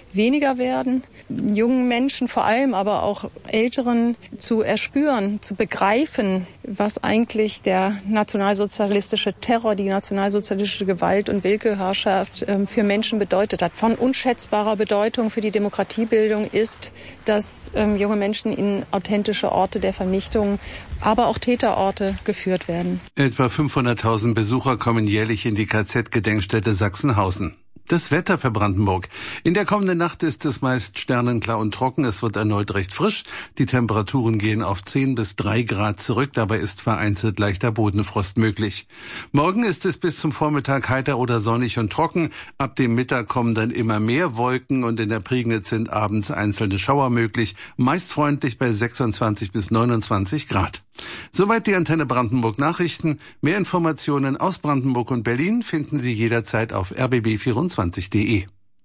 weniger werden, jungen Menschen vor allem, aber auch Älteren zu erspüren, zu begreifen, was eigentlich der nationalsozialistische Terror, die nationalsozialistische Gewalt und Willkürherrschaft für Menschen bedeutet hat. Von unschätzbarer Bedeutung für die Demokratiebildung ist, dass junge Menschen in authentische Orte der Vernichtung, aber auch Täterorte geführt werden. Etwa 500.000 Besucher kommen jährlich in die KZ-Gedenkstätte Sachsenhausen. Das Wetter für Brandenburg. In der kommenden Nacht ist es meist sternenklar und trocken. Es wird erneut recht frisch. Die Temperaturen gehen auf 10 bis 3 Grad zurück. Dabei ist vereinzelt leichter Bodenfrost möglich. Morgen ist es bis zum Vormittag heiter oder sonnig und trocken. Ab dem Mittag kommen dann immer mehr Wolken und in der Prignitz sind abends einzelne Schauer möglich. Meist freundlich bei 26 bis 29 Grad. Soweit die Antenne Brandenburg Nachrichten. Mehr Informationen aus Brandenburg und Berlin finden Sie jederzeit auf rbb24.de.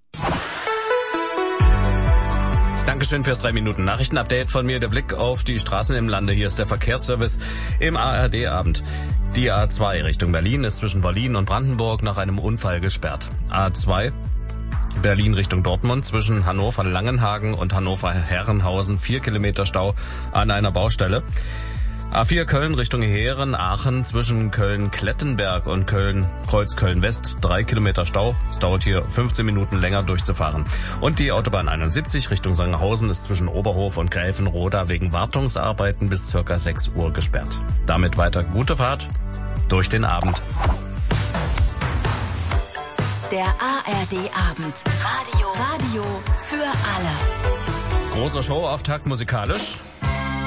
Dankeschön fürs 3-Minuten-Nachrichten-Update von mir. Der Blick auf die Straßen im Lande. Hier ist der Verkehrsservice im ARD-Abend. Die A2 Richtung Berlin ist zwischen Berlin und Brandenburg nach einem Unfall gesperrt. A2 Berlin Richtung Dortmund zwischen Hannover-Langenhagen und Hannover-Herrenhausen 4 Kilometer Stau an einer Baustelle. A4 Köln Richtung Heeren, Aachen zwischen Köln-Klettenberg und Kreuz-Köln-West 3 Kilometer Stau. Es dauert hier 15 Minuten länger durchzufahren. Und die Autobahn 71 Richtung Sangerhausen ist zwischen Oberhof und Gräfenroda wegen Wartungsarbeiten bis ca. 6 Uhr gesperrt. Damit weiter gute Fahrt durch den Abend. Der ARD-Abend. Radio für alle. Großer Showauftakt musikalisch.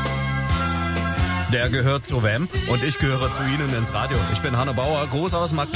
Der gehört zu Wem und ich gehöre zu Ihnen ins Radio. Ich bin Hanno Bauer, groß aus Magdeburg.